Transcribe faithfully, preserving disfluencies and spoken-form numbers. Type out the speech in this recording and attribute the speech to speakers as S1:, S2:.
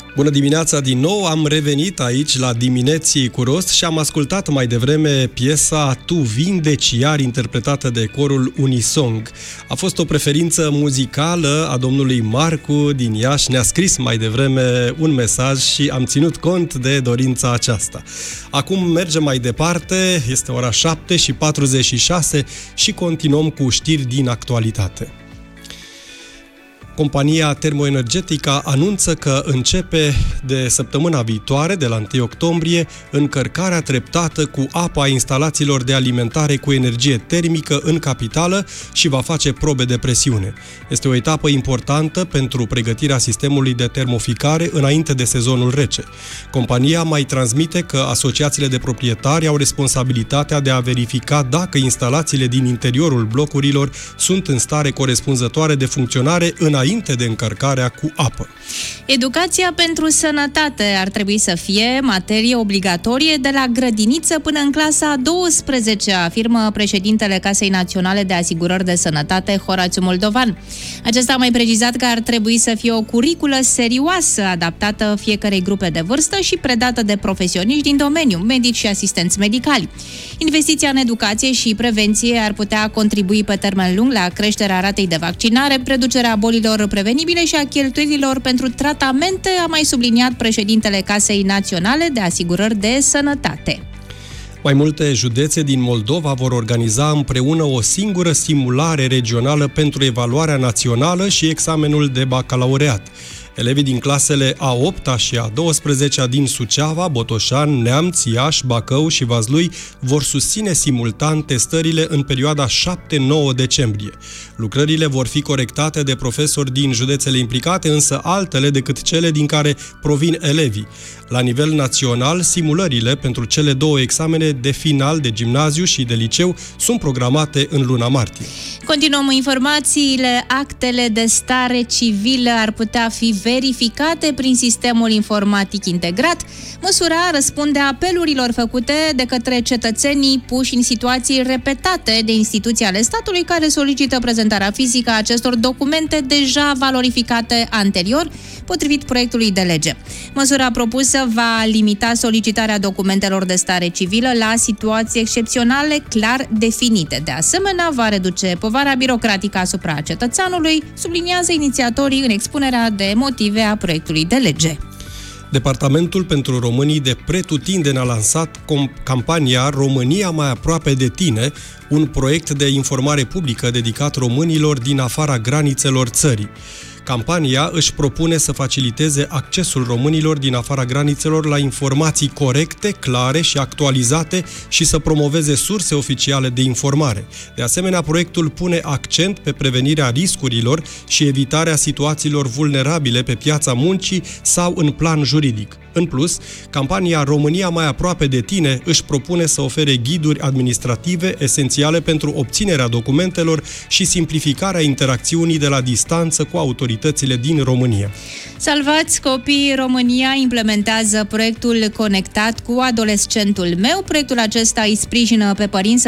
S1: Bună dimineața din nou, am revenit aici la Dimineții cu Rost și am ascultat mai devreme piesa Tu vindeci iar, interpretată de corul Unisong. A fost o preferință muzicală a domnului Marcu din Iași, ne-a scris mai devreme un mesaj și am ținut cont de dorința aceasta. Acum mergem mai departe, este ora șapte și patruzeci și șase și continuăm cu știri din actualitate. Compania termoenergetică anunță că începe de săptămâna viitoare, de la întâi octombrie, încărcarea treptată cu apă a instalațiilor de alimentare cu energie termică în capitală și va face probe de presiune. Este o etapă importantă pentru pregătirea sistemului de termoficare înainte de sezonul rece. Compania mai transmite că asociațiile de proprietari au responsabilitatea de a verifica dacă instalațiile din interiorul blocurilor sunt în stare corespunzătoare de funcționare înainte de încărcarea cu apă.
S2: Educația pentru sănătate ar trebui să fie materie obligatorie de la grădiniță până în clasa a douăsprezecea, afirmă președintele Casei Naționale de Asigurări de Sănătate, Horațiu Moldovan. Acesta a mai precizat că ar trebui să fie o curiculă serioasă, adaptată fiecarei grupe de vârstă și predată de profesioniști din domeniu, medici și asistenți medicali. Investiția în educație și prevenție ar putea contribui pe termen lung la creșterea ratei de vaccinare, reducerea bolilor prevenibile și a cheltuielilor pentru tratamente, a mai subliniat președintele Casei Naționale de Asigurări de Sănătate.
S1: Mai multe județe din Moldova vor organiza împreună o singură simulare regională pentru evaluarea națională și examenul de bacalaureat. Elevii din clasele a opta și a douăsprezecea din Suceava, Botoșani, Neamț, Iași, Bacău și Vaslui vor susține simultan testările în perioada șapte nouă decembrie. Lucrările vor fi corectate de profesori din județele implicate, însă altele decât cele din care provin elevii. La nivel național, simulările pentru cele două examene de final de gimnaziu și de liceu sunt programate în luna martie.
S2: Continuăm informațiile. Actele de stare civilă ar putea fi verificate prin sistemul informatic integrat. Măsura răspunde apelurilor făcute de către cetățenii puși în situații repetate de instituții ale statului care solicită prezentarea fizică a acestor documente deja valorificate anterior, potrivit proiectului de lege. Măsura propusă va limita solicitarea documentelor de stare civilă la situații excepționale clar definite. De asemenea, va reduce povara birocratică asupra cetățeanului, subliniază inițiatorii în expunerea de motive a proiectului de lege.
S1: Departamentul pentru Românii de Pretutindeni a lansat campania România mai aproape de tine, un proiect de informare publică dedicat românilor din afara granițelor țării. Campania își propune să faciliteze accesul românilor din afara granițelor la informații corecte, clare și actualizate și să promoveze surse oficiale de informare. De asemenea, proiectul pune accent pe prevenirea riscurilor și evitarea situațiilor vulnerabile pe piața muncii sau în plan juridic. În plus, campania România mai aproape de tine își propune să ofere ghiduri administrative esențiale pentru obținerea documentelor și simplificarea interacțiunii de la distanță cu autoritățile din România.
S2: Salvați Copiii România implementează proiectul Conectat cu Adolescentul meu. Proiectul acesta îi sprijină pe părinți